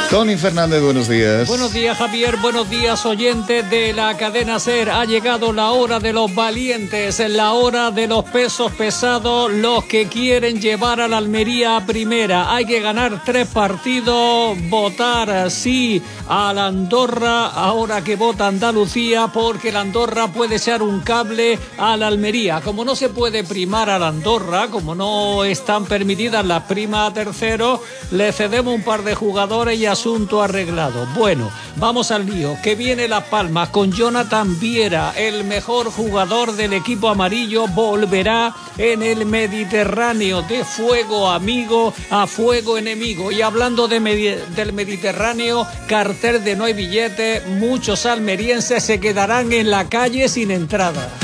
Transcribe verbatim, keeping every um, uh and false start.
Tony Fernández, buenos días. Buenos días, Javier. Buenos días, oyentes de la cadena SER. Ha llegado la hora de los valientes, la hora de los pesos pesados, los que quieren llevar a la Almería a primera. Hay que ganar tres partidos, votar sí a la Andorra, ahora que vota Andalucía, porque la Andorra puede echar un cable a la Almería. Como no se puede primar a la Andorra, como no están permitidas las primas a terceros, le cedemos un par de jugadores y asunto arreglado. Bueno, vamos al lío, que viene Las Palmas con Jonathan Viera, el mejor jugador del equipo amarillo, volverá en el Mediterráneo, de fuego amigo a fuego enemigo. Y hablando de Medi- del Mediterráneo, cartel de no hay billetes, muchos almerienses se quedarán en la calle sin entrada.